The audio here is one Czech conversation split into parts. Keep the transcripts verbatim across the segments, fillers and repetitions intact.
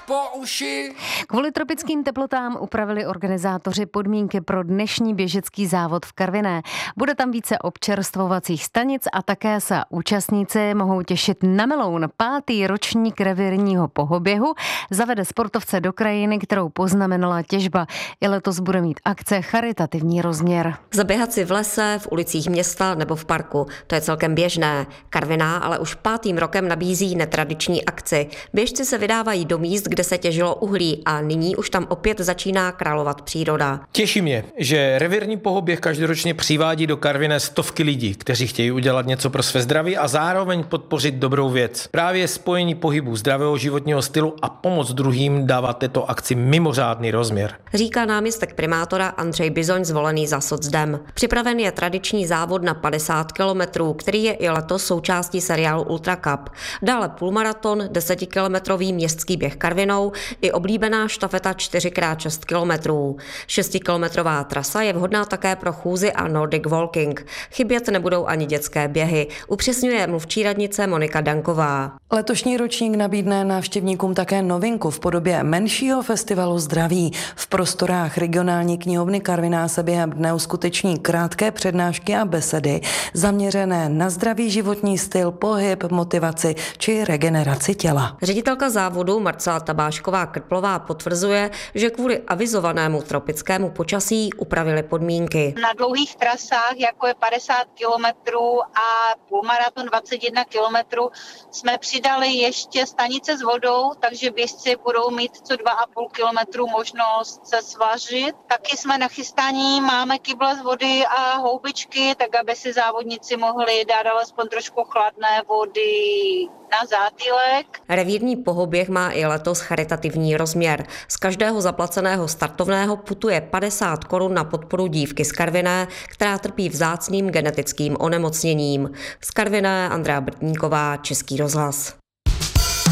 po uši. Kvůli tropickým teplotám upravili organizátoři podmínky pro dnešní běžecký závod v Karviné. Bude tam více občerstvovacích stanic a také se účastníci mohou těšit na meloun. Pátý ročník revírního pohoběhu zavede sportovce do krajiny, kterou poznamenala těžba. I letos bude mít akce charitativní rozměr. Zaběhat si v lese, v ulicích města nebo v parku, to je celkem běžné. Karviná ale už pátým rokem nabízí netradiční akci. Běžci se vydávají do míst, kde se těžilo uhlí a nyní už tam opět začíná královat příroda. Těší mě, že revírní pohoběh každoročně přivádí do Karviné stovky lidí, kteří chtějí udělat něco pro své zdraví a zároveň podpořit dobrou věc. Právě spojení pohybu, zdravého životního stylu a pomoc druhým dává této akci mimořádný rozměr. Říká náměstek primátora Andřej Bizoň, zvolený za socdem. Připraven je tradiční závod na padesát kilometrů, který je i letos součástí seriálu Ultra Cup. Dále půlmaraton, desetikilometrový městský běh Karvinou i oblíbená štafeta čtyři krát šest kilometrů. Šestikilometrová trasa je vhodná také pro chůzi a Nordic walking. Chybět nebudou ani dětské běhy, upřesňuje mluvčí radnice Monika Danková. Letošní ročník nabídne návštěvníkům také novinku v podobě menšího festivalu zdraví. V prostorách regionální knihovny Karviná se během dne uskuteční krátké přednášky a besedy zaměřené na zdravý životní styl, pohyb, motivaci či regeneraci těla. Ředitelka závodu Marcela Tabášková-Krplová potvrzuje, že kvůli avizovanému tropickému počasí upravili podmínky. Na dlouhých trasách, jako je padesát kilometrů a půlmaraton dvacet jedna kilometrů, jsme přidali ještě stanice s vodou, takže běžci budou mít co dva a půl kilometru možnost se svařit. Taky jsme nachystaní, máme kyble z vody a houbičky, tak aby si závodníci mohli dát alespoň trošku chladné vody na zátylek. Revírní pohoběh má i letos charitativní rozměr. Z každého zaplaceného startovného putuje padesát korun na podporu dívky z Karviné, která trpí vzácným genetickým onemocněním. Z Karviné Andrea Brtníková, Český rozhlas.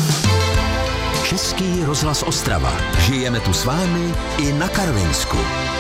Český rozhlas Ostrava. Žijeme tu s vámi i na Karvinsku.